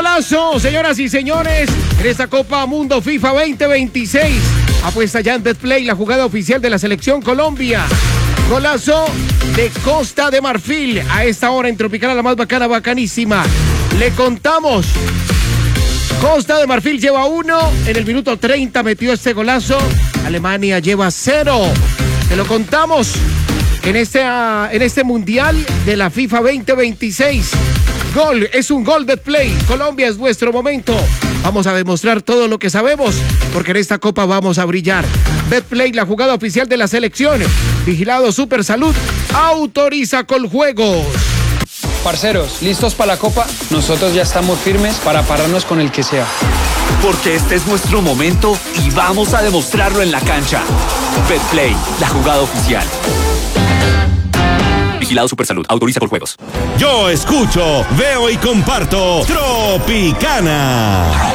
golazo, señoras y señores, en esta Copa Mundo FIFA 2026. Apuesta ya en Betplay, la jugada oficial de la Selección Colombia. Golazo de Costa de Marfil. A esta hora en Tropicana, la más bacana, bacanísima. Le contamos. Costa de Marfil lleva 1. En el minuto 30 metió este golazo. Alemania lleva 0. Te lo contamos en este Mundial de la FIFA 2026. Gol, es un gol Betplay. Colombia es nuestro momento. Vamos a demostrar todo lo que sabemos, porque en esta Copa vamos a brillar. Betplay, la jugada oficial de la selección. Vigilado Super Salud. Autoriza Coljuegos. Parceros, ¿listos para la Copa? Nosotros ya estamos firmes para pararnos con el que sea. Porque este es nuestro momento y vamos a demostrarlo en la cancha. Betplay, la jugada oficial. Vigilado Supersalud. Autoriza Coljuegos. Yo escucho, veo y comparto Tropicana.